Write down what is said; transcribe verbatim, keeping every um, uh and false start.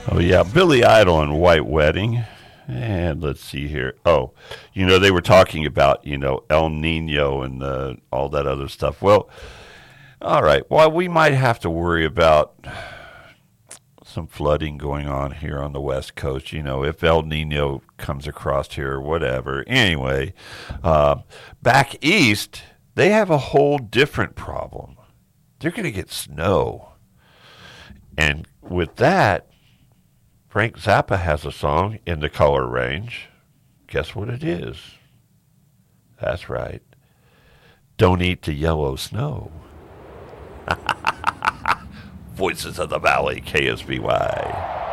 Oh, yeah. Billy Idol and White Wedding. And let's see here. Oh, you know, they were talking about, you know, El Nino and the, all that other stuff. Well, all right. Well, we might have to worry about some flooding going on here on the West Coast. You know, if El Nino comes across here or whatever. Anyway, uh, back east, they have a whole different problem. They're going to get snow. And with that, Frank Zappa has a song in the color range. Guess what it is? That's right. Don't eat the yellow snow. Voices of the Valley, K S B Y.